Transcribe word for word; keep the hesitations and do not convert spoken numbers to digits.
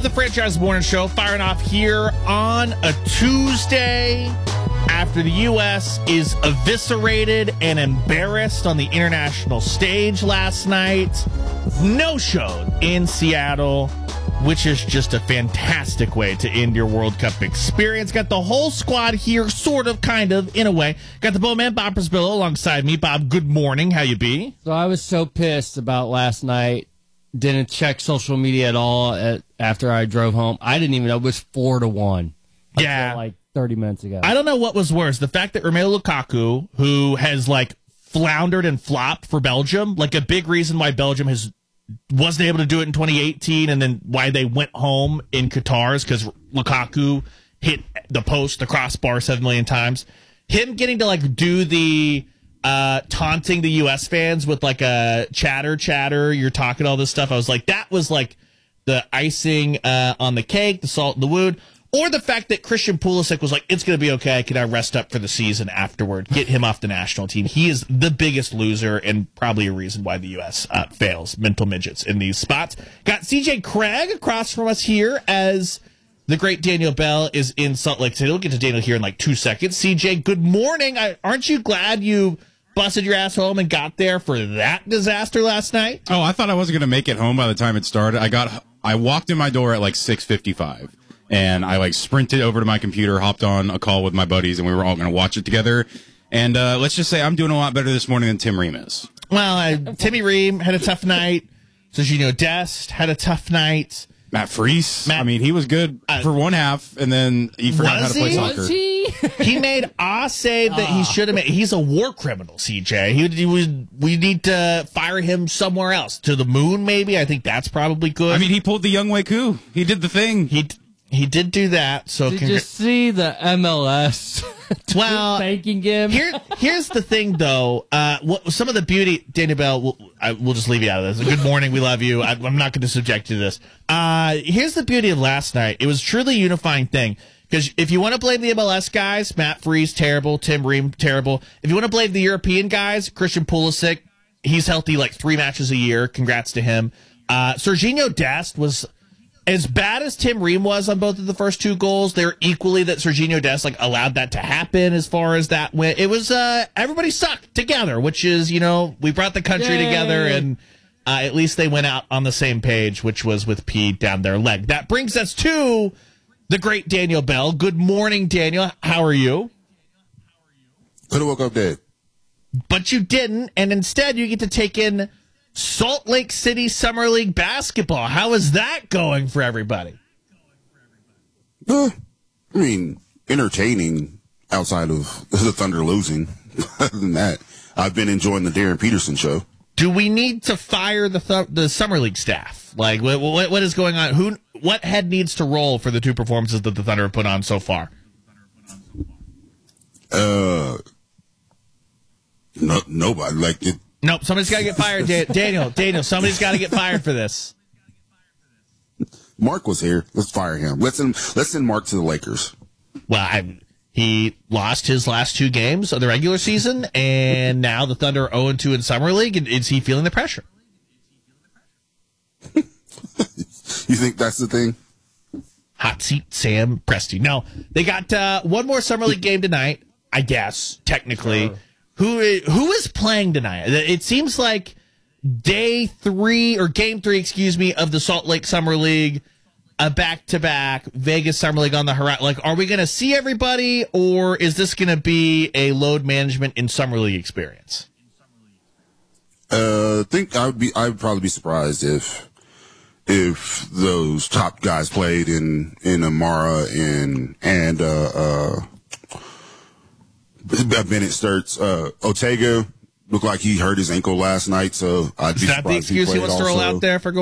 of the Franchise Morning Show, firing off here on a Tuesday after the U S is eviscerated and embarrassed on the international stage last night. No-showed in Seattle, which is just a fantastic way to end your World Cup experience. Got the whole squad here, sort of, kind of, in a way. Got the Bowman, Bob Brisbillo, alongside me. Bob, good morning. How you be? So I was so pissed about last night. Didn't check social media at all at, after I drove home. I didn't even know it was four to one. Yeah. Like thirty minutes ago. I don't know what was worse. The fact that Romelu Lukaku, who has, like, floundered and flopped for Belgium, like a big reason why Belgium has wasn't able to do it in twenty eighteen, and then why they went home in Qatar is because Lukaku hit the post, the crossbar seven million times. Him getting to, like, do the uh, taunting the U S fans with, like, a chatter, chatter, you're talking all this stuff. I was like, that was, like, the icing uh, on the cake, the salt in the wound. Or the fact that Christian Pulisic was like, it's going to be okay. Can I rest up for the season afterward? Get him off the national team. He is the biggest loser and probably a reason why the U S uh, fails. Mental midgets in these spots. Got C J Craig across from us here as the great Daniel Bell is in Salt Lake City. We'll get to Daniel here in like two seconds. C J, good morning. I, aren't you glad you busted your ass home and got there for that disaster last night? Oh, I thought I wasn't going to make it home by the time it started. I got, I walked in my door at like six fifty-five. And I, like, sprinted over to my computer, hopped on a call with my buddies, and we were all going to watch it together. And uh, let's just say I'm doing a lot better this morning than Tim Ream is. Well, uh, Timmy Ream had a tough night. Sergio Dest had a tough night. Matt Freese, Matt, I mean, he was good uh, for one half, and then he forgot how to play he? soccer. Was he? He made a save that he should have made. He's a war criminal, C J. He, he was. We need to fire him somewhere else. To the moon, maybe? I think that's probably good. I mean, he pulled the Young Wei Koo. He did the thing. He He did do that. So Did congr- you see the M L S well, thanking him? Here, here's the thing, though. Uh, what, some of the beauty, Daniel Bell, we'll, I, we'll just leave you out of this. Good morning, we love you. I, I'm not going to subject you to this. Uh, here's the beauty of last night. It was truly a unifying thing. Because if you want to blame the M L S guys, Matt Freese, terrible. Tim Ream, terrible. If you want to blame the European guys, Christian Pulisic, he's healthy like three matches a year. Congrats to him. Uh, Serginho Dest was... As bad as Tim Ream was on both of the first two goals, they're equally that Serginho Dest like allowed that to happen as far as that went. It was uh, everybody sucked together, which is, you know, we brought the country Yay. together, and uh, at least they went out on the same page, which was with P down their leg. That brings us to the great Daniel Bell. Good morning, Daniel. How are you? Could have woke up dead. But you didn't, and instead you get to take in Salt Lake City Summer League basketball. How is that going for everybody? Uh, I mean, entertaining outside of the Thunder losing. Other than that, I've been enjoying the Darren Peterson show. Do we need to fire the th- the Summer League staff? Like, what, what what is going on? Who what head needs to roll for the two performances that the Thunder have put on so far? Uh, no, nobody. Like it. Nope, somebody's got to get fired. Da- Daniel, Daniel, somebody's got to get fired for this. Mark was here. Let's fire him. Let's send, let's send Mark to the Lakers. Well, I, he lost his last two games of the regular season, and now the Thunder are oh and two in Summer League. And is he feeling the pressure? You think that's the thing? Hot seat Sam Presti. No, they got uh, one more Summer League game tonight, I guess, technically. Sure. Who who is playing tonight? It seems like day three or game three, excuse me, of the Salt Lake Summer League, a back-to-back Vegas Summer League on the horizon. Like, are we going to see everybody, or is this going to be a load management in Summer League experience? Uh, I think I would be. I would probably be surprised if if those top guys played in in Amara and and uh. uh Bennett Sturts, uh, Otega looked like he hurt his ankle last night, so I'd be Is that surprised the excuse he, he wants to roll also. out there for going?